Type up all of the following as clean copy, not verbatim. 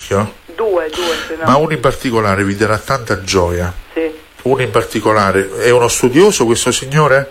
maschio? Due, Ma uno in particolare vi darà tanta gioia? Sì. Uno in particolare, è uno studioso questo signore?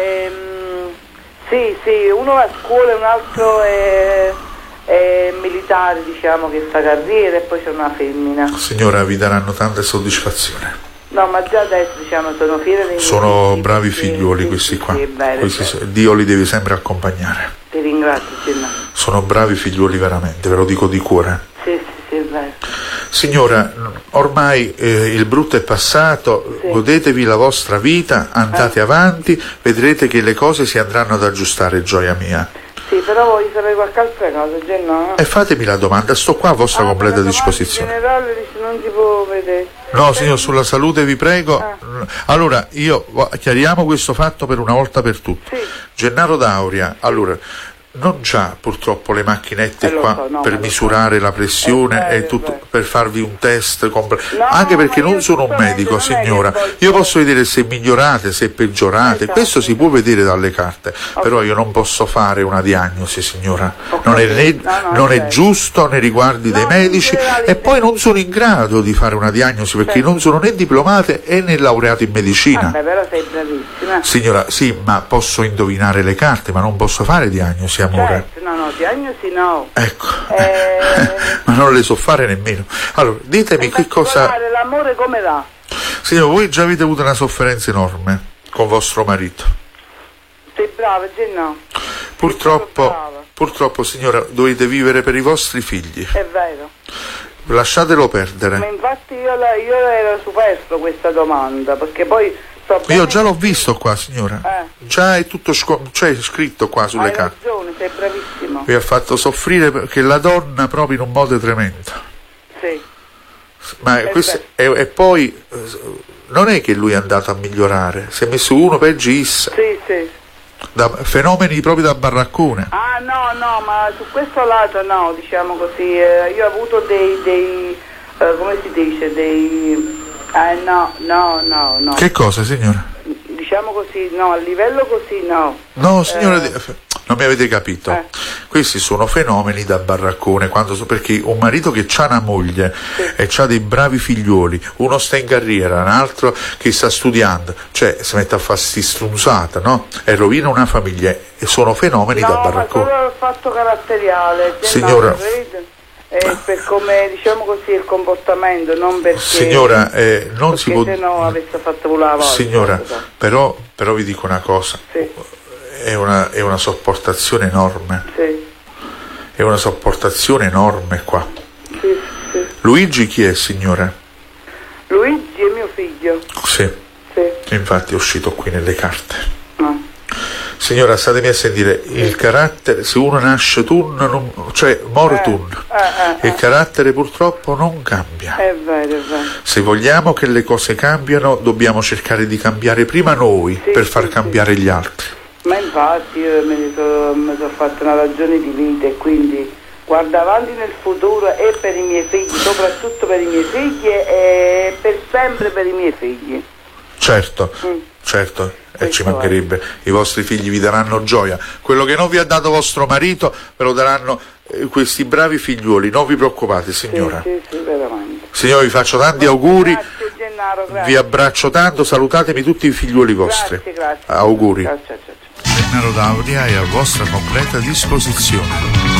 Sì, uno va a scuola e un altro è militare, diciamo, che fa carriera, e poi c'è una femmina. Signora, vi daranno tanta soddisfazione. No, ma già adesso, diciamo, sono fiera dei miei Sono figli, bravi perché- figlioli questi qua. Sì, è vero, Questi Dio li deve sempre accompagnare. Ti ringrazio, Gennaro. Sono bravi figlioli veramente, ve lo dico di cuore. Sì, è vero. Signora, ormai il brutto è passato, Sì. godetevi la vostra vita, andate avanti, vedrete che le cose si andranno ad aggiustare, gioia mia. Sì, però voglio sapere qualche altra cosa, Gennaro. E fatemi la domanda, sto qua a vostra completa disposizione. In generale dice, non si può vedere. No, signor, sulla salute vi prego. Allora, chiariamo questo fatto per una volta per tutte. Sì. Gennaro D'Auria, allora, non c'ha purtroppo le macchinette lo qua so, no, per ma lo misurare la pressione È e vero, tutto, è vero. per farvi un test No, anche perché ma io non sono un giustamente medico, non è che signora. voglio- Io posso vedere se migliorate, se peggiorate, Esatto. questo si può vedere dalle carte, però io non posso fare una diagnosi, signora. Ho Non è, capito. No, non è certo. giusto nei riguardi dei No, medici, in generale, e poi non sono in grado di fare una diagnosi perché Certo. non sono né diplomate né laureato in medicina. Vabbè, però sei bravissima. Signora, sì, ma posso indovinare le carte, ma non posso fare diagnosi, amore. Certo, no, diagnosi no. Ecco, Eh, ma non le so fare nemmeno. Allora, ditemi in che cosa. particolare l'amore come va? Signora, voi già avete avuto una sofferenza enorme con vostro marito. Sei brava, Gennaro? Purtroppo, signora, dovete vivere per i vostri figli. È vero. Lasciatelo Ma perdere. infatti io ero superfluo questa domanda, perché poi so bene Io già l'ho che- visto qua, signora. Eh. Già è tutto c'è scritto qua sulle Hai carte. ragione, sei bravissimo. Vi ha fatto soffrire perché la donna proprio in un modo tremendo. Sì. Ma e poi non è che lui è andato a migliorare, si è messo uno peggio issa, Sì. da fenomeni proprio da baraccone. Ah, no, ma su questo lato no, diciamo così. Io ho avuto dei come si dice, no. Che cosa, signora? Diciamo così, no, a livello così no. No, signora, non mi avete capito. Eh. Questi sono fenomeni da baraccone, perché un marito che ha una moglie e ha dei bravi figlioli, uno sta in carriera, un altro che sta studiando, cioè si mette a fare sti strunzata, no? E rovina una famiglia, e sono fenomeni da No, ma baraccone. solo il fatto caratteriale. Signora. No, vedi? Per come, diciamo così, il comportamento, non perché... Signora, non si può... se no avesse fatto pure la volta. Signora, però vi dico una cosa, Sì. è una sopportazione enorme, Sì. è una sopportazione enorme qua. Sì. Luigi chi è, signora? Luigi è mio figlio. Sì, Sì. infatti è uscito qui nelle carte. No. Signora, statemi a sentire, il carattere, se uno nasce cioè muore il carattere purtroppo non cambia. È vero. Se vogliamo che le cose cambiano, dobbiamo cercare di cambiare prima noi per far cambiare gli altri. Ma infatti io mi sono fatto una ragione di vita, e quindi guardo avanti nel futuro e per i miei figli, soprattutto per i miei figli e per sempre per i miei figli. Certo, e ci mancherebbe, i vostri figli vi daranno gioia. Quello che non vi ha dato vostro marito ve lo daranno questi bravi figliuoli, non vi preoccupate, signora. Sì, veramente. Signora, vi faccio tanti auguri, Grazie Gennaro, grazie. vi abbraccio tanto, salutatemi tutti i figliuoli vostri. Grazie. Auguri. Ciao. Gennaro D'Auria è a vostra completa disposizione.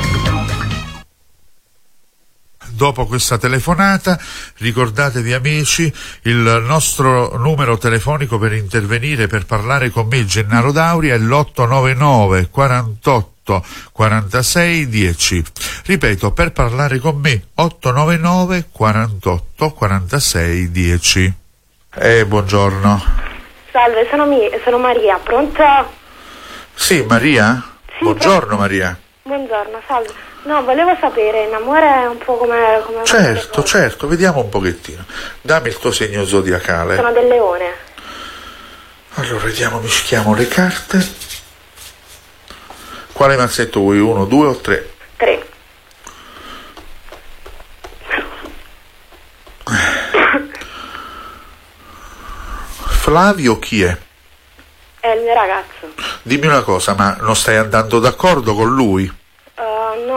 Dopo questa telefonata, ricordatevi amici, il nostro numero telefonico per intervenire, per parlare con me, Gennaro D'Auria, è l'899 48 46 10. Ripeto, per parlare con me, 899 48 46 10. Buongiorno. Salve, sono Maria, pronto? Sì, Maria? Sì, Buongiorno Maria. Buongiorno, salve. No, volevo sapere, in amore è un po' come Certo, vediamo un pochettino. Dammi il tuo segno zodiacale. Sono del leone. Allora, vediamo, mischiamo le carte. Quale mazzetto vuoi? 1, 2 o 3? 3. Flavio chi è? È il mio ragazzo. Dimmi una cosa, ma non stai andando d'accordo con lui? No,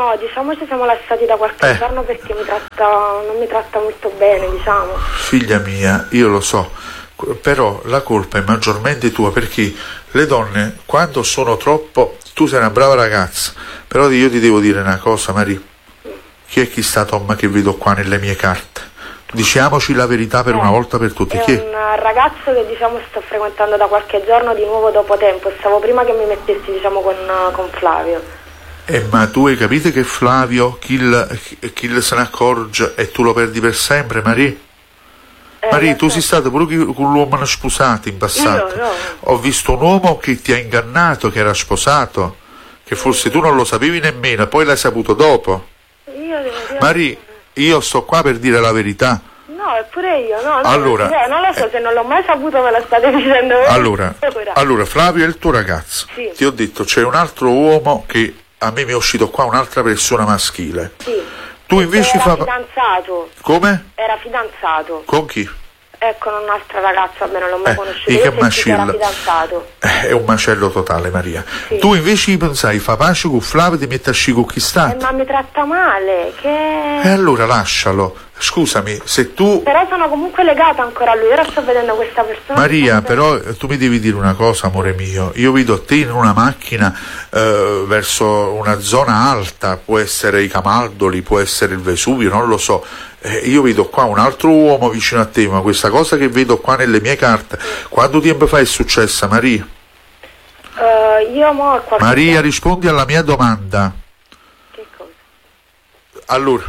no, diciamo ci siamo lasciati da qualche giorno perché non mi tratta molto bene, diciamo. Figlia mia, io lo so, però la colpa è maggiormente tua, perché le donne quando sono troppo... Tu sei una brava ragazza, però io ti devo dire una cosa, Maria. Chi è chi sta Tom che vedo qua nelle mie carte? Diciamoci la verità per una volta per tutte. Chi è? Un ragazzo che diciamo sto frequentando da qualche giorno di nuovo dopo tempo. Stavo prima che mi mettessi diciamo con Flavio. Ma tu hai capito che Flavio chi se ne accorge e tu lo perdi per sempre, Maria? Maria, tu sei stato pure con l'uomo sposato in passato. No. Ho visto un uomo che ti ha ingannato, che era sposato, che forse tu non lo sapevi nemmeno, poi l'hai saputo dopo. Maria, io sto qua per dire la verità. No, eppure io, no. Allora, non lo so, se non l'ho mai saputo me lo state dicendo voi. Allora, Flavio è il tuo ragazzo. Sì. Ti ho detto, c'è un altro uomo che a me mi è uscito qua, un'altra persona maschile. Sì. Tu invece era fidanzato. Come? Era fidanzato. Con chi? Con un'altra ragazza, vabbè, non l'ho mai conosciuto. Che Io era macello. fidanzato. È un macello totale, Maria. Sì. Tu invece pensai, fa pace con Flavio e ti metti a sci con chi sta? Ma mi tratta male, che... E allora lascialo. Scusami, se tu... Però sono comunque legata ancora a lui, ora sto vedendo questa persona... Maria, però tu mi devi dire una cosa, amore mio. Io vedo te in una macchina verso una zona alta, può essere i Camaldoli, può essere il Vesuvio, non lo so. Io vedo qua un altro uomo vicino a te, ma questa cosa che vedo qua nelle mie carte, quanto tempo fa è successa, Maria? Io mo Maria, rispondi alla mia domanda. Che cosa? Allora,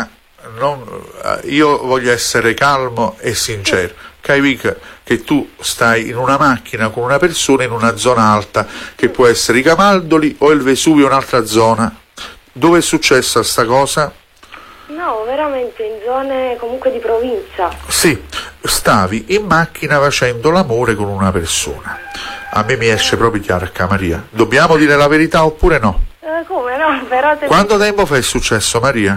io voglio essere calmo e sincero. Capisci che tu stai in una macchina con una persona in una zona alta, che può essere i Camaldoli o il Vesuvio, un'altra zona. Dove è successa sta cosa? No, veramente in zone comunque di provincia. Sì, stavi in macchina facendo l'amore con una persona. A me mi esce proprio chiaro, Maria. Dobbiamo dire la verità oppure no? Come no? Però Quanto tempo fa è successo, Maria?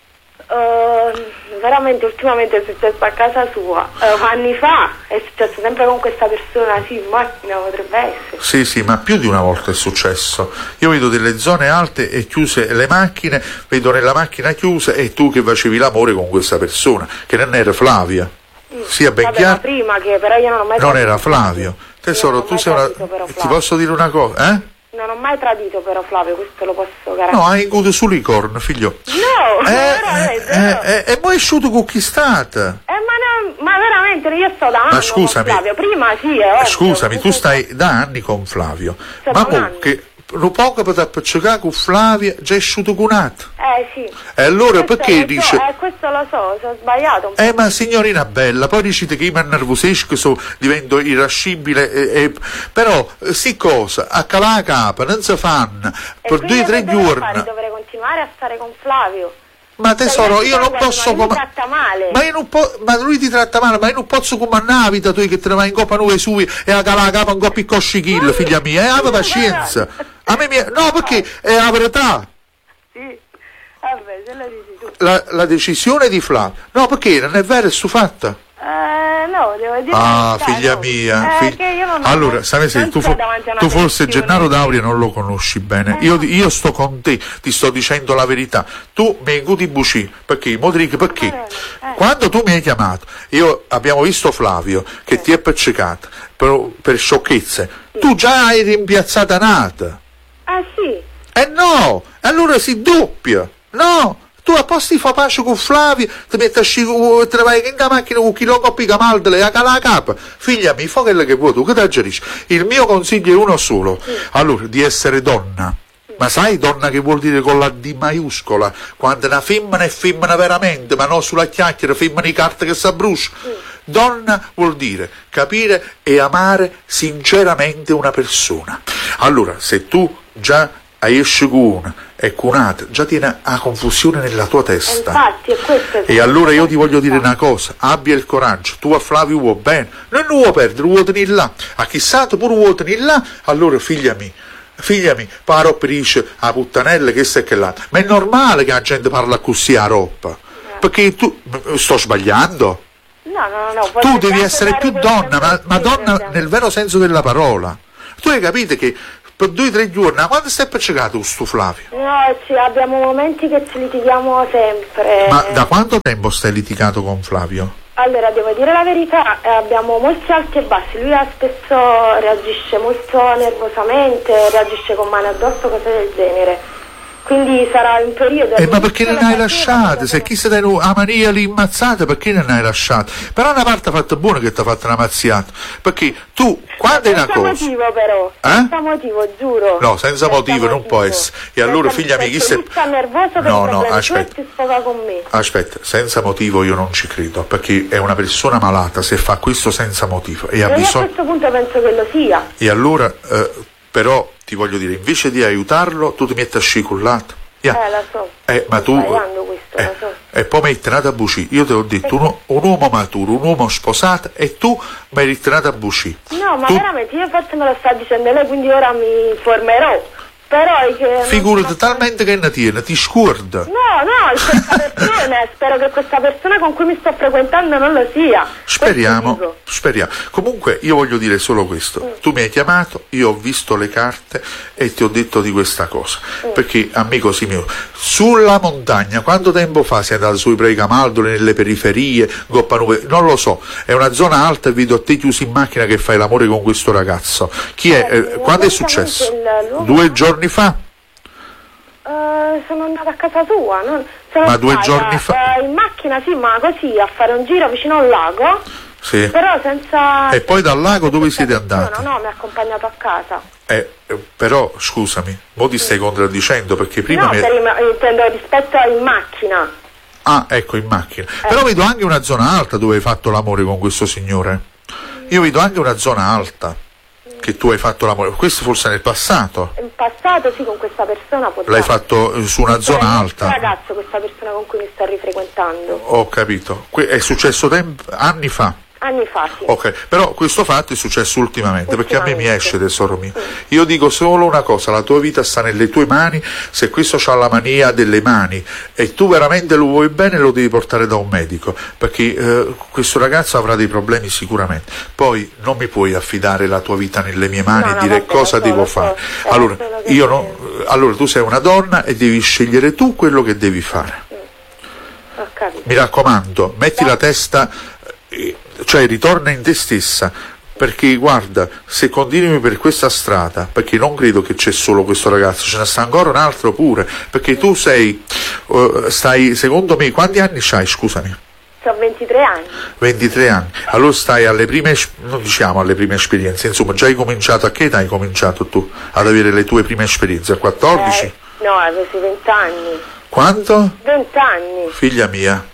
Veramente ultimamente è successo a casa sua. Anni fa è successo sempre con questa persona, sì, in macchina potrebbe essere. Sì, ma più di una volta è successo. Io vedo delle zone alte e chiuse le macchine, vedo nella macchina chiusa e tu che facevi l'amore con questa persona, che non era Flavia. Sia ben chiaro. Ma prima che però io non ho mai Non era Flavio. Tesoro, tu sei una... Ti posso dire una cosa, Non ho mai tradito però Flavio, questo lo posso garantire. No, hai avuto solo i corno, figlio. No, veramente. E poi è uscito conquistata. Ma veramente io sto da anni con Flavio, prima sì, Scusami, tu stai da anni con Flavio. Ma che un poco per appicciare con Flavia già è uscito con altro. Sì. E allora perché dice... questo lo so, ho sbagliato un po'. Ma signorina bella, poi dicete che io mi innervosisco, divento irascibile, però sì cosa, a calare la capa, non si fanno, per 2 o 3 giorni. Dovrei continuare a stare con Flavio. Ma tesoro, io non posso... Ma lui ti tratta male. Ma lui ti tratta male, ma io non posso comandare la vita tu che te ne vai in coppa nuove sui e a calare la capa un po' più coscichillo, figlia mia, abbi pazienza. A me no, perché è la verità. Sì, vabbè, se lo dici tu. La decisione di Flavio. No, perché non è vero, è su fatta. No, devo dire. Figlia mia. Allora, sai se tu forse Gennaro D'Auria non lo conosci bene. Io sto con te, ti sto dicendo la verità. Tu mi incuti buci, perché? Modric, perché? Quando tu mi hai chiamato, abbiamo visto Flavio che ti è appiccicato per sciocchezze. Tu già hai rimpiazzata Nata. Sì. No, allora si doppia. No. Tu a posti fa pace con Flavio, ti metti a scivolare, te ne vai in macchina con chi lo coppi Camaldole e a cala la capa. Figlia mia, fa quello che vuoi tu, che ti aggerisci? Il mio consiglio è uno solo. Allora, di essere donna. Ma sai donna che vuol dire con la D maiuscola? Quando una femmina è femmina veramente, ma non sulla chiacchiera, femmina di carta che si brucia. Donna vuol dire capire e amare sinceramente una persona. Allora, se tu già hai esce con una e con un'altra, già tiene a confusione nella tua testa. Infatti, è questo. E allora io ti voglio dire una cosa, abbia il coraggio, tu a Flavio vuoi bene, non lo vuoi perdere, lo vuoi tenere là, a chissà tu pure vuoi tenere là, allora figlia mia, paro per dice a puttanella che sta e che là, ma è normale che la gente parla così a roba, perché tu, sto sbagliando? No. Tu devi essere più donna, ma donna nel vero senso della parola. Tu hai capito che per 2 o 3 giorni, ma quando stai appiccicato con sto Flavio? No, abbiamo momenti che ci litighiamo sempre. Ma da quanto tempo stai litigato con Flavio? Allora, devo dire la verità, abbiamo molti alti e bassi, lui spesso reagisce molto nervosamente, reagisce con mani addosso, cose del genere. Quindi sarà un periodo... ma perché non hai lasciate? Se chi si dà a mania lì immazzate, perché non hai lasciate? Però una parte fatta buona che ti ha fatto una mazziata. Perché tu, quando è una cosa... Senza motivo però, senza motivo, giuro. No, senza motivo non può essere. E allora figlia mia, chi se... Lui sta nervoso per no, aspetta. Si sfoga con me. Aspetta, senza motivo io non ci credo, perché è una persona malata se fa questo senza motivo. E io a questo punto penso che lo sia. E allora... però ti voglio dire, invece di aiutarlo tu ti metti a scicullato. La so. Ma tu questo, la so. E poi mi hai tenato a bucì. Io te l'ho detto, un uomo maturo, un uomo sposato, e tu mi hai ritenato a bucì. No, ma veramente io forse me lo sta dicendo lei, quindi ora mi informerò. Però è che... Figurati talmente che ne tiene, ti scorda. No, questa persona, spero che questa persona con cui mi sto frequentando non lo sia. Speriamo. Comunque io voglio dire solo questo. Tu mi hai chiamato, io ho visto le carte e ti ho detto di questa cosa. Perché, amico mio, sulla montagna, quanto tempo fa sei andato sui Preicamaldoli, nelle periferie, Goppanuve, non lo so, è una zona alta e vedo te chiuso in macchina che fai l'amore con questo ragazzo. Chi è? Quando è successo? 2 giorni fa? Sono andata a casa sua, ma 2 giorni fa? In macchina, sì, ma così, a fare un giro vicino a un lago. Sì. Però senza... E poi dal lago dove siete andati? No, mi ha accompagnato a casa. Però scusami, mo ti stai contraddicendo, perché prima intendo rispetto in macchina. Ah, ecco, in macchina. Però vedo anche una zona alta dove hai fatto l'amore con questo signore. Io vedo anche una zona alta che tu hai fatto l'amore. Questo forse nel passato. In passato sì, con questa persona l'hai fatto su una zona alta. Ragazzo, questa persona con cui mi sto rifrequentando. Ho capito. È successo anni fa. Anni fa, sì. Ok, però questo fatto è successo ultimamente, perché a me mi esce, tesoro mio. Io dico solo una cosa, la tua vita sta nelle tue mani. Se questo c'ha la mania delle mani e tu veramente lo vuoi bene, lo devi portare da un medico, perché questo ragazzo avrà dei problemi sicuramente. Poi non mi puoi affidare la tua vita nelle mie mani e dire cosa devo fare. Allora, allora tu sei una donna e devi scegliere tu quello che devi fare. Mi raccomando, metti la testa, cioè ritorna in te stessa, perché guarda, se continui per questa strada, perché non credo che c'è solo questo ragazzo, ce ne sta ancora un altro pure, perché tu stai, secondo me, quanti anni c'hai, scusami? Ho 23 anni. 23 anni, allora stai alle prime, non diciamo alle prime esperienze, insomma già hai cominciato, a che età hai cominciato tu ad avere le tue prime esperienze? A 14? No, avevo 20 anni. Quanto? 20 anni. Figlia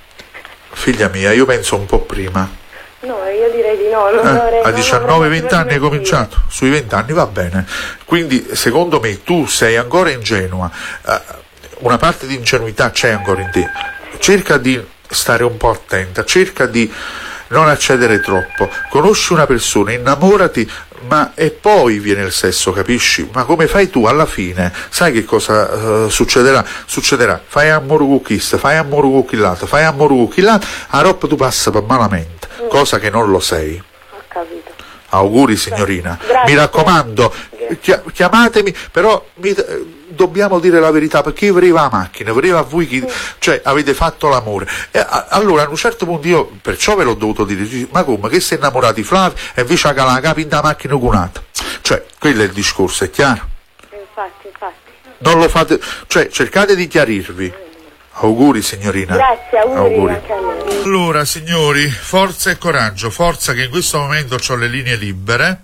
mia, io penso un po' prima. No, io direi di no. A 19-20 anni hai cominciato? Sui 20 anni va bene. Quindi secondo me tu sei ancora ingenua, una parte di ingenuità c'è ancora in te. Cerca di stare un po' attenta, cerca di non accedere troppo. Conosci una persona, innamorati, e poi viene il sesso, capisci? Ma come fai tu alla fine? Sai che cosa succederà? Fai amore con questo, fai amore con quell'altro, fai amore con quell'altro, a roba tu passa per malamente, cosa che non lo sei. Ho capito. Auguri signorina. Grazie. Mi raccomando, chiamatemi, però dobbiamo dire la verità, perché io vedevo la macchina, vedevo a voi cioè avete fatto l'amore. Allora a un certo punto io perciò ve l'ho dovuto dire, ma come, che sei innamorato di Flavio e invece la capi in da macchina con un'altra? Cioè, quello è il discorso, è chiaro? Infatti. Non lo fate, cioè cercate di chiarirvi. Auguri signorina. Grazie, auguri. Anche a lei. Allora signori, forza e coraggio, forza che in questo momento ho le linee libere.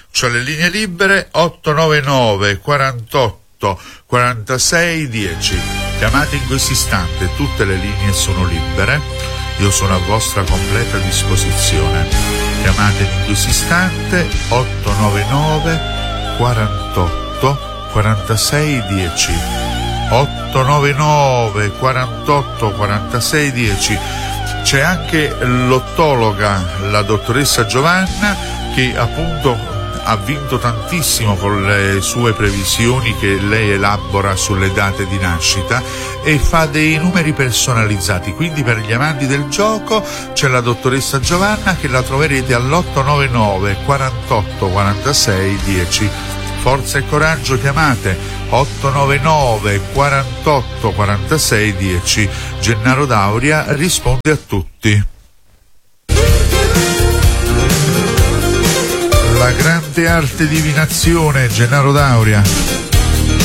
899 48 46 10. Chiamate in questo istante, tutte le linee sono libere, io sono a vostra completa disposizione. Chiamate in questo istante 899 48 46 10. 899 48 46 10. C'è anche l'ottologa, la dottoressa Giovanna, che appunto ha vinto tantissimo con le sue previsioni che lei elabora sulle date di nascita e fa dei numeri personalizzati. Quindi per gli amanti del gioco c'è la dottoressa Giovanna, che la troverete all'899 48 46 10. Forza e coraggio, chiamate 899 48 46 10. Gennaro D'Auria risponde a tutti. La grande arte divinazione, Gennaro D'Auria.